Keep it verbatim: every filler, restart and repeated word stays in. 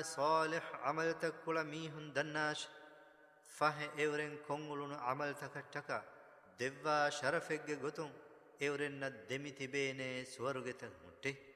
صالح عمل تكل ميهن دناش فه اورن كونغلون عمل تكتك دوا شرفك غتون اورن دمتي بينه سورغت مټي